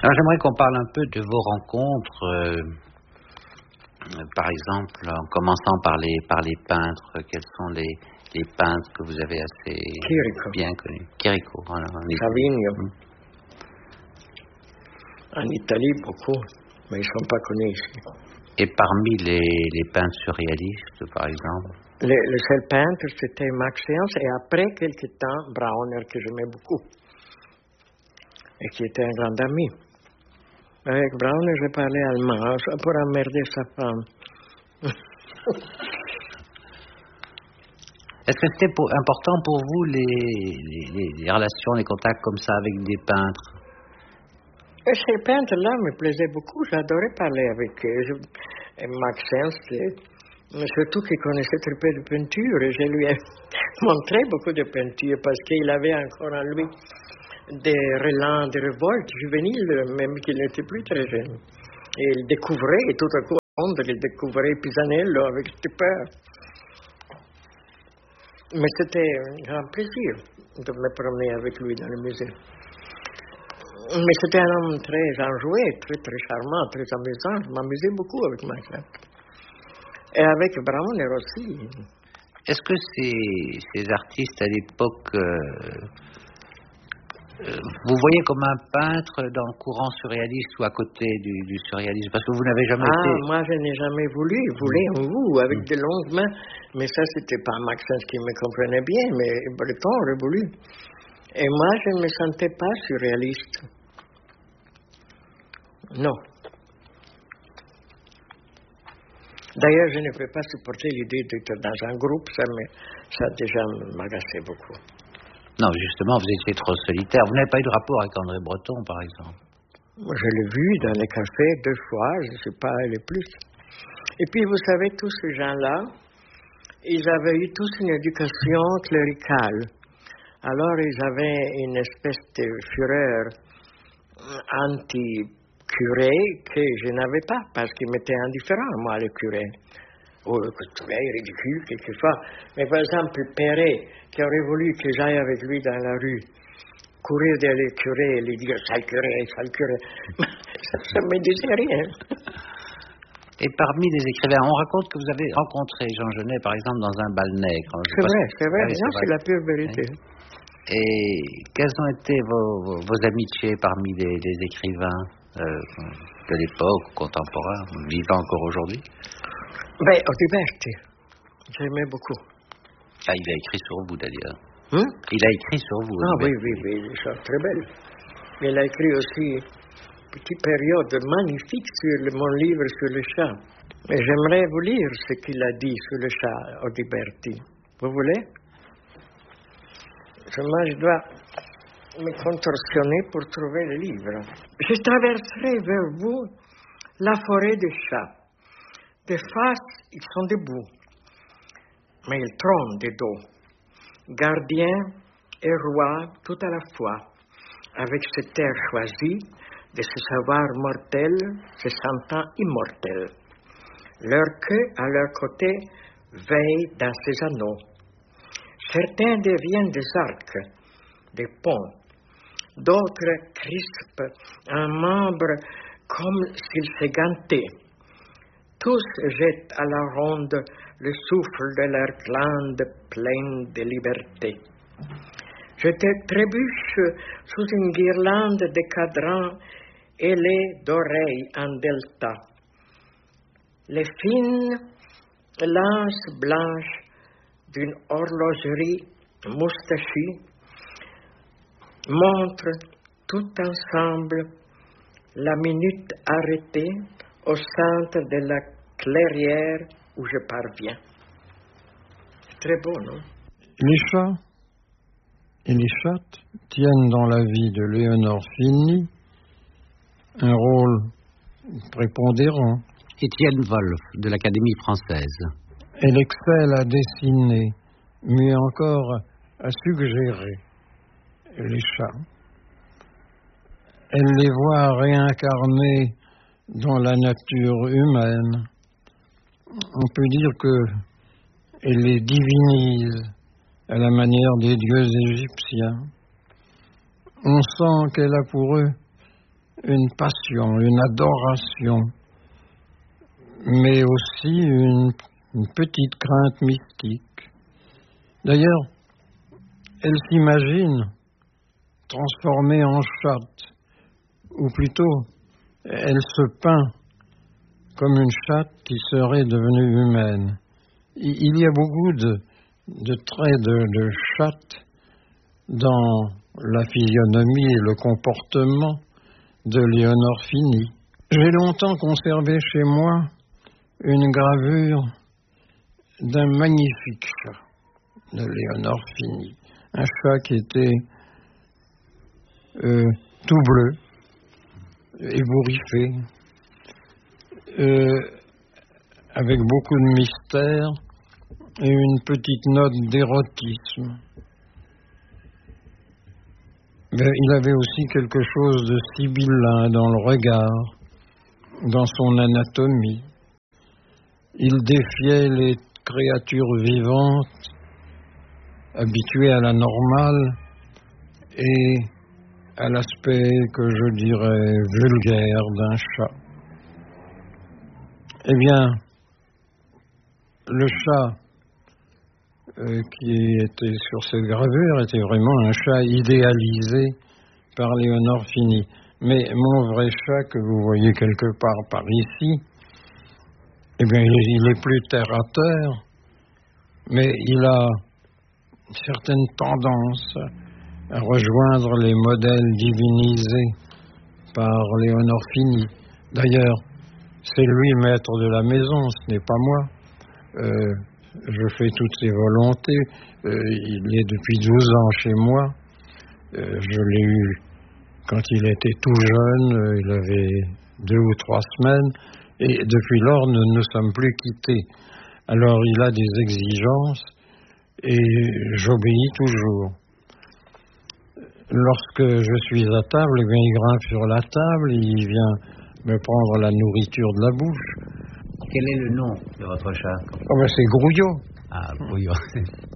Alors j'aimerais qu'on parle un peu de vos rencontres, par exemple en commençant par les peintres. Quels sont les peintres que vous avez assez Chirico. bien connus? Chirico, voilà, en Italie. Savigno. En Italie, beaucoup, mais ils ne sont pas connus ici. Et parmi les peintres surréalistes, par exemple? Le seul peintre, c'était Maxence, et après quelque temps, Brauner, que j'aimais beaucoup, et qui était un grand ami. Avec Brauner, j'ai parlé allemand, pour emmerder sa femme. Est-ce que c'était important pour vous les relations, les contacts comme ça avec des peintres? Et ces peintres-là me plaisaient beaucoup, j'adorais parler avec eux. Et Maxence, surtout qu'il connaissait très peu de peinture, et je lui ai montré beaucoup de peinture parce qu'il avait encore en lui des relents de révolte juvénile, même qu'il n'était plus très jeune. Et il découvrait, tout à coup, il découvrait Pisanello avec stupeur. Mais c'était un grand plaisir de me promener avec lui dans le musée. Mais c'était un homme très enjoué, très, très charmant, très amusant. Je m'amusais beaucoup avec Maxence. Et avec Brauner aussi. Est-ce que ces artistes à l'époque, vous voyez comme un peintre dans le courant surréaliste ou à côté du surréalisme? Parce que vous n'avez jamais été... Moi je n'ai jamais voulu. Il voulait en vous, avec de longues mains. Mais ça, c'était pas Maxence qui me comprenait bien, mais Breton aurait voulu. Et moi, je ne me sentais pas surréaliste. Non. D'ailleurs, je ne peux pas supporter l'idée d'être dans un groupe, ça déjà m'agaçait beaucoup. Non, justement, vous étiez trop solitaire. Vous n'avez pas eu de rapport avec André Breton, par exemple? Moi, je l'ai vu dans les cafés 2 fois, je ne sais pas aller plus. Et puis, vous savez, tous ces gens-là, ils avaient eu tous une éducation cléricale. Alors, ils avaient une espèce de fureur anti-curé que je n'avais pas, parce qu'ils m'étaient indifférents, moi, les curés. Oh, que je trouvais ridicule quelquefois. Mais par exemple, Perret, qui aurait voulu que j'aille avec lui dans la rue, courir derrière les curés et lui dire « sale curé, sale curé », ça ne me disait rien. Et parmi les écrivains, on raconte que vous avez rencontré Jean Genet, par exemple, dans un bal nègre. C'est vrai. Oui, Non, c'est la pure vérité. Et quelles ont été vos amitiés parmi les écrivains de l'époque, contemporains, vivants encore aujourd'hui? Ben, Audiberti, j'aimais beaucoup. Ah, il a écrit sur vous, d'ailleurs. Il a écrit sur vous. Ah oui, des choses très belles. Il a écrit aussi une petite période magnifique sur mon livre sur le chat. Et j'aimerais vous lire ce qu'il a dit sur le chat, Audiberti. Vous voulez? Moi, je dois me contorsionner pour trouver le livre. Je traverserai vers vous la forêt des chats. De face, ils sont debout, mais ils trônent de dos, gardiens et rois tout à la fois, avec cet air choisi de se savoir mortel, se sentant immortel. Leur queue à leur côté veille dans ses anneaux. Certains deviennent des arcs, des ponts, d'autres crispent un membre comme s'ils se gantaient. Tous jettent à la ronde le souffle de leurs glandes pleines de liberté. Je te trébuche sous une guirlande de cadrans ailés d'oreilles en delta. Les fines lances blanches d'une horlogerie moustachue montrent tout ensemble la minute arrêtée au centre de la clairière où je parviens. C'est très beau, non? Les chats et les chattes tiennent dans la vie de Léonore Fini un rôle prépondérant. Étienne Wolf, de l'Académie française. Elle excelle à dessiner, mieux encore à suggérer les chats. Elle les voit réincarnés dans la nature humaine. On peut dire qu'elle les divinise à la manière des dieux égyptiens. On sent qu'elle a pour eux une passion, une adoration, mais aussi une petite crainte mystique. D'ailleurs, elle s'imagine transformée en chatte, ou plutôt, elle se peint comme une chatte qui serait devenue humaine. Il y a beaucoup de traits de chatte dans la physionomie et le comportement de Léonore Fini. J'ai longtemps conservé chez moi une gravure d'un magnifique chat de Léonore Fini. Un chat qui était tout bleu, ébouriffé, avec beaucoup de mystère et une petite note d'érotisme. Mais il avait aussi quelque chose de sibyllin dans le regard, dans son anatomie. Il défiait les créatures vivantes, habituées à la normale et à l'aspect que je dirais vulgaire d'un chat. Eh bien, le chat qui était sur cette gravure était vraiment un chat idéalisé par Léonore Fini. Mais mon vrai chat que vous voyez quelque part par ici, eh bien, il est plus terre à terre, mais il a certaines tendances à rejoindre les modèles divinisés par Léonore Fini. D'ailleurs, c'est lui maître de la maison, ce n'est pas moi. Je fais toutes ses volontés. Il est depuis 12 ans chez moi. Je l'ai eu quand il était tout jeune. Il avait 2 ou 3 semaines. Et depuis lors, nous ne nous sommes plus quittés. Alors, il a des exigences et j'obéis toujours. Lorsque je suis à table, eh bien, il grimpe sur la table, il vient me prendre la nourriture de la bouche. Quel est le nom de votre chat? Oh ben c'est Grouillot. Ah, Grouillot.